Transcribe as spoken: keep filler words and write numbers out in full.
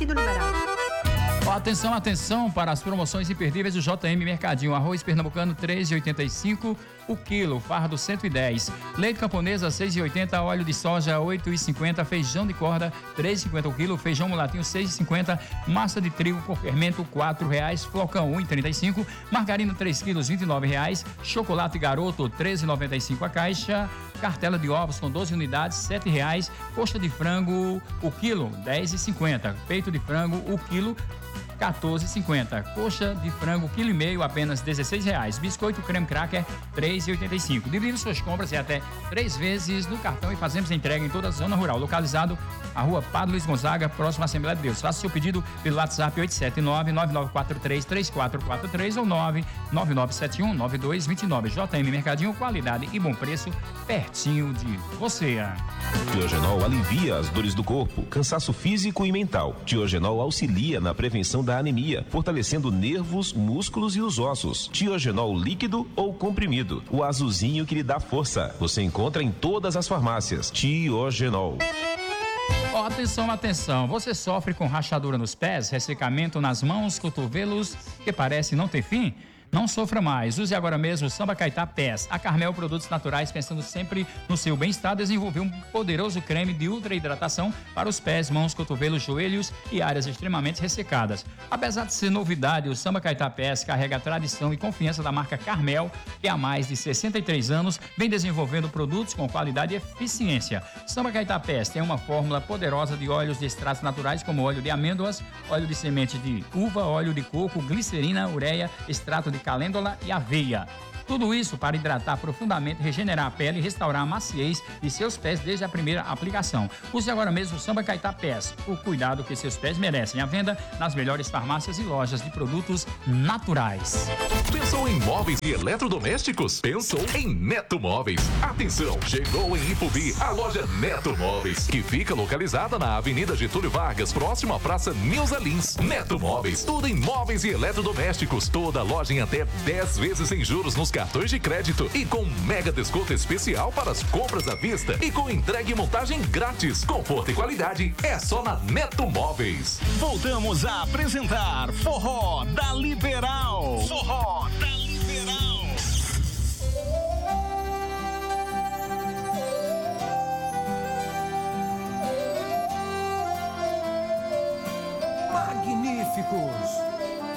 do numeral. Atenção, atenção para as promoções imperdíveis do J M Mercadinho. Arroz pernambucano três reais e oitenta e cinco centavos o quilo, fardo cento e dez. Leite camponesa seis reais e oitenta centavos, óleo de soja oito reais e cinquenta centavos, feijão de corda três reais e cinquenta centavos o quilo, feijão mulatinho seis reais e cinquenta centavos, massa de trigo com fermento quatro reais, flocão um real e trinta e cinco centavos, margarina três quilos vinte e nove reais, chocolate garoto treze reais e noventa e cinco centavos a caixa, cartela de ovos com doze unidades sete reais, coxa de frango o quilo dez reais e cinquenta centavos, peito de frango o quilo quatorze reais e cinquenta centavos. Coxa de frango, quilo e meio, apenas dezesseis reais. Biscoito creme cracker, três reais e oitenta e cinco centavos. Divide suas compras em até três vezes no cartão e fazemos entrega em toda a zona rural. Localizado a rua Padre Luiz Gonzaga, próximo à Assembleia de Deus. Faça seu pedido pelo WhatsApp oito sete nove, nove nove quatro três, três quatro quatro três ou nove nove nove sete um, nove dois dois nove. J M Mercadinho, qualidade e bom preço, pertinho de você. Diogenol alivia as dores do corpo, cansaço físico e mental. Diogenol auxilia na prevenção da anemia, fortalecendo nervos, músculos e os ossos. Diogenol líquido ou comprimido, o azulzinho que lhe dá força. Você encontra em todas as farmácias. Diogenol. Oh, atenção, atenção. Você sofre com rachadura nos pés, ressecamento nas mãos, cotovelos, que parece não ter fim? Não sofra mais. Use agora mesmo o Samba Caetá Pés. A Carmel Produtos Naturais, pensando sempre no seu bem-estar, desenvolveu um poderoso creme de ultra hidratação para os pés, mãos, cotovelos, joelhos e áreas extremamente ressecadas. Apesar de ser novidade, o Samba Caetá Pés carrega a tradição e confiança da marca Carmel, que há mais de sessenta e três anos vem desenvolvendo produtos com qualidade e eficiência. Samba Caetá Pés tem uma fórmula poderosa de óleos de extratos naturais, como óleo de amêndoas, óleo de semente de uva, óleo de coco, glicerina, ureia, extrato de calêndula e aveia. Tudo isso para hidratar profundamente, regenerar a pele e restaurar a maciez de seus pés desde a primeira aplicação. Use agora mesmo o Samba Caetá Pés, o cuidado que seus pés merecem. À venda nas melhores farmácias e lojas de produtos naturais. Pensou em móveis e eletrodomésticos? Pensou em Neto Móveis. Atenção, chegou em Ipubi a loja Neto Móveis, que fica localizada na Avenida Getúlio Vargas, próximo à Praça Nilza Lins. Neto Móveis, tudo em móveis e eletrodomésticos. Toda loja em até dez vezes sem juros nos cartões de crédito e com mega desconto especial para as compras à vista e com entrega e montagem grátis. Conforto e qualidade é só na Neto Móveis. Voltamos a apresentar Forró da Liberal.